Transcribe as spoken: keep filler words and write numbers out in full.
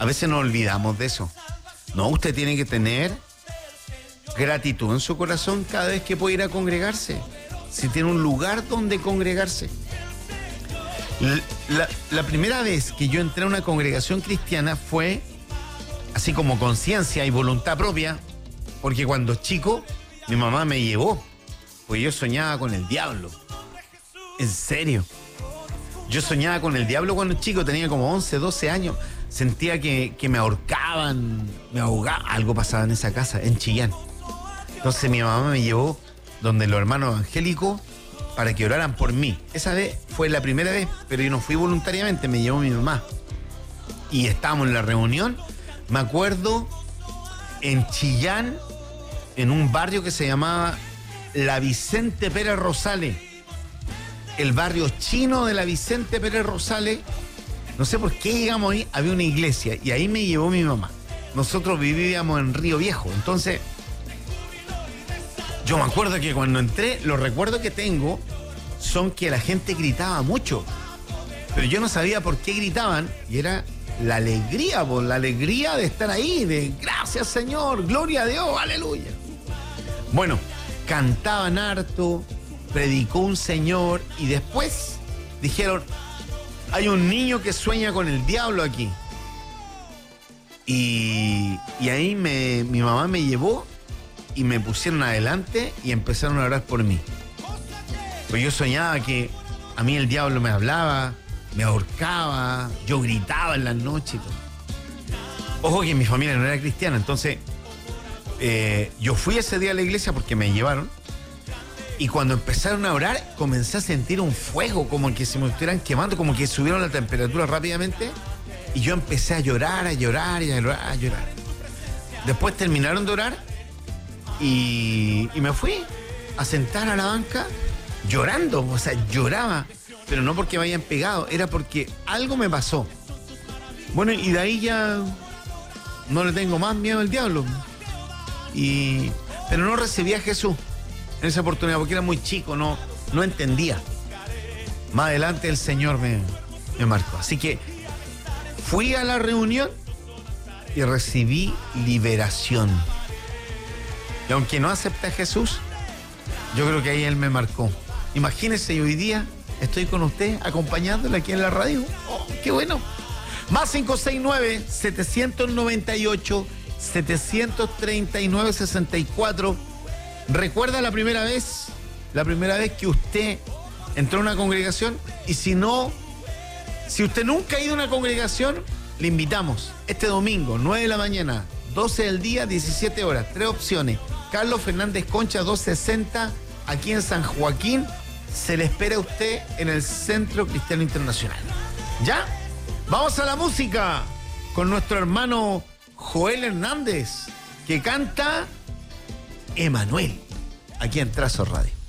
A veces nos olvidamos de eso. No, usted tiene que tener gratitud en su corazón cada vez que puede ir a congregarse. Si tiene un lugar donde congregarse. La, la primera vez que yo entré a una congregación cristiana fue así como conciencia y voluntad propia, porque cuando chico mi mamá me llevó, pues yo soñaba con el diablo. En serio. Yo soñaba con el diablo cuando chico, tenía como once, doce años. Sentía que, que me ahorcaban, me ahogaban. Algo pasaba en esa casa, en Chillán. Entonces mi mamá me llevó donde los hermanos evangélicos para que oraran por mí. Esa vez fue la primera vez, pero yo no fui voluntariamente, me llevó mi mamá. Y estábamos en la reunión, me acuerdo, en Chillán, en un barrio que se llamaba La Vicente Pérez Rosales. El barrio chino de La Vicente Pérez Rosales. No sé por qué llegamos ahí, había una iglesia y ahí me llevó mi mamá. Nosotros vivíamos en Río Viejo, entonces yo me acuerdo que cuando entré, los recuerdos que tengo son que la gente gritaba mucho, pero yo no sabía por qué gritaban y era la alegría, pues, la alegría de estar ahí, de gracias Señor, gloria a Dios, aleluya. Bueno, cantaban harto, predicó un señor y después dijeron, hay un niño que sueña con el diablo aquí. Y, y ahí me, mi mamá me llevó y me pusieron adelante y empezaron a orar por mí. Pues yo soñaba que a mí el diablo me hablaba, me ahorcaba, yo gritaba en las noches y todo. Ojo que mi familia no era cristiana, entonces eh, yo fui ese día a la iglesia porque me llevaron. Y cuando empezaron a orar, comencé a sentir un fuego, como que se me estuvieran quemando, como que subieron la temperatura rápidamente. Y yo empecé a llorar, a llorar, y a llorar, a llorar. Después terminaron de orar y, y me fui a sentar a la banca llorando. O sea, lloraba, pero no porque me hayan pegado, era porque algo me pasó. Bueno, y de ahí ya no le tengo más miedo al diablo. Y, pero no recibí a Jesús en esa oportunidad porque era muy chico, no, no entendía. Más adelante el Señor me, me marcó. Así que fui a la reunión y recibí liberación. Y aunque no acepté a Jesús, yo creo que ahí Él me marcó. Imagínense, hoy día estoy con usted acompañándole aquí en la radio. Oh, qué bueno. Más cinco seis nueve, siete nueve ocho, siete tres nueve, seis cuatro. ¿Recuerda la primera vez? La primera vez que usted entró a una congregación. Y si no, si usted nunca ha ido a una congregación, le invitamos este domingo, nueve de la mañana, doce del día, diecisiete horas. Tres opciones. Carlos Fernández Concha, doscientos sesenta, aquí en San Joaquín. Se le espera a usted en el Centro Cristiano Internacional. ¿Ya? Vamos a la música con nuestro hermano Joel Hernández, que canta Emanuel, aquí en Trazo Radio.